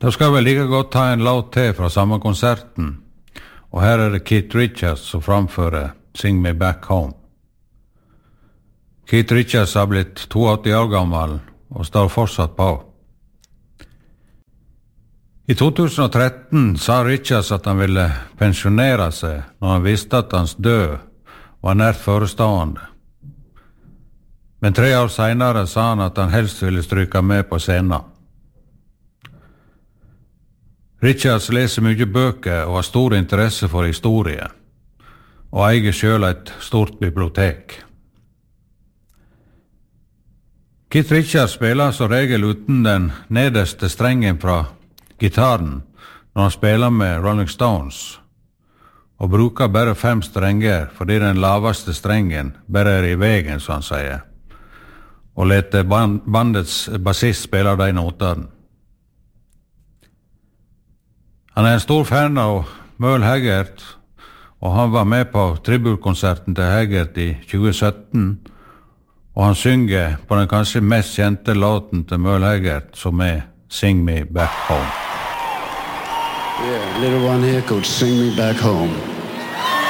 Da skal vi like godt ta en låt til fra samme konserten, og her det Keith Richards som framfører Sing Me Back Home. Keith Richards har blitt 82 år gammel og står fortsatt på. I 2013 sa Richards at han ville pensjonere seg når han visste at hans død var nært forestående. Men 3 år senere sa han at han helst ville stryke med på scenen. Richards leser mye bøker og har stor interesse for historie, og eier selv et stort bibliotek. Keith Richards spiller som regel uten den nederste strengen fra gitaren når han spiller med Rolling Stones, og bruker bare 5 strenger fordi den laveste strengen bare i veien, som han sier, og leter bandets bassist spille de notene. Han en stor fan av Merle Haggard, og han var med på tributkonserten til Haggard i 2017, og han synger på den kanskje mest kjente låten til Merle Haggard, som Sing Me Back Home. Yeah, little one here called Sing Me Back Home.